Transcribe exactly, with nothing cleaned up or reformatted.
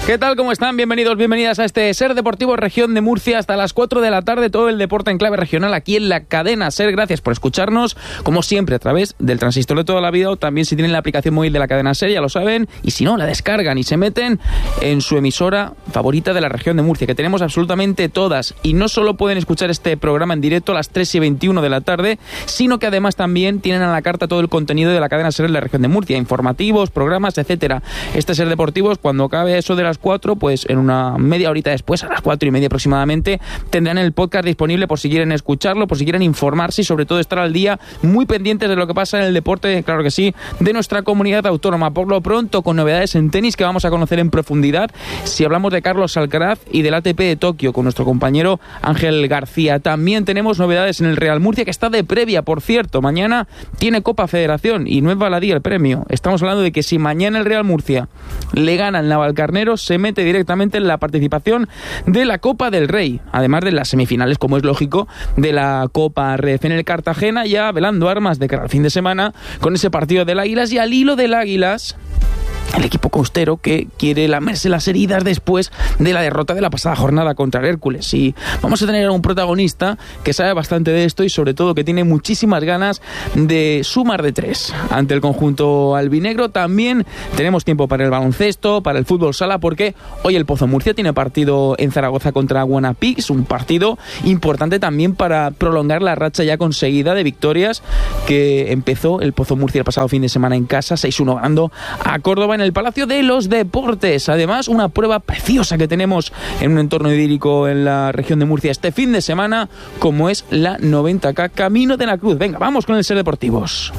¿Qué tal? ¿Cómo están? Bienvenidos, bienvenidas a este Ser Deportivo Región de Murcia hasta las cuatro de la tarde, todo el deporte en clave regional aquí en la cadena Ser. Gracias por escucharnos, como siempre, a través del transistor de toda la vida, o también si tienen la aplicación móvil de la cadena Ser, ya lo saben, y si no, la descargan y se meten en su emisora favorita de la región de Murcia, que tenemos absolutamente todas, y no solo pueden escuchar este programa en directo a las tres y veintiuno de la tarde, sino que además también tienen a la carta todo el contenido de la cadena Ser en la región de Murcia, informativos, programas, etcétera. Este Ser Deportivos, cuando acabe eso de las cuatro, pues en una media horita después, a las cuatro y media aproximadamente, tendrán el podcast disponible por si quieren escucharlo, por si quieren informarse y sobre todo estar al día, muy pendientes de lo que pasa en el deporte, claro que sí, de nuestra comunidad autónoma. Por lo pronto, con novedades en tenis que vamos a conocer en profundidad, si hablamos de Carlos Alcaraz y del A T P de Tokio con nuestro compañero Ángel García. También tenemos novedades en el Real Murcia, que está de previa, por cierto. Mañana tiene Copa Federación y no es baladí el premio. Estamos hablando de que si mañana el Real Murcia le gana al Navalcarnero, se mete directamente en la participación de la Copa del Rey, además de las semifinales, como es lógico, de la Copa R F en el Cartagena, ya velando armas de cara al fin de semana con ese partido del Águilas. Y al hilo del Águilas, el equipo costero que quiere lamerse las heridas después de la derrota de la pasada jornada contra el Hércules. Y vamos a tener a un protagonista que sabe bastante de esto y sobre todo que tiene muchísimas ganas de sumar de tres ante el conjunto albinegro. También tenemos tiempo para el baloncesto, para el fútbol sala, porque hoy el Pozo Murcia tiene partido en Zaragoza contra Guanapix, un partido importante también para prolongar la racha ya conseguida de victorias que empezó el Pozo Murcia el pasado fin de semana en casa, seis uno ganando a Córdoba en el Palacio de los Deportes. Además, una prueba preciosa que tenemos en un entorno idílico en la región de Murcia este fin de semana, como es la noventa K Camino de la Cruz. Venga, vamos con el Ser Deportivos.